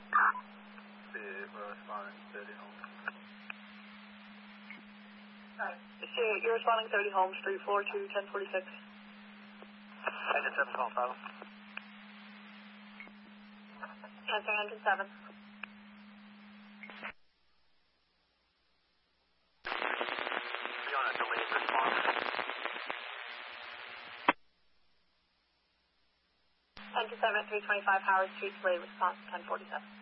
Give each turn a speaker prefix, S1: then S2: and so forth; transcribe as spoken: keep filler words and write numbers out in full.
S1: We're responding thirty homes.
S2: Alright. You're responding thirty homes, three four two, ten forty-six.
S1: Engine seven, call Bravo.
S2: Answering engine seven.
S1: We're on a delayed response.
S2: Engine seven at three twenty-five Howard Street, delayed response ten forty-seven.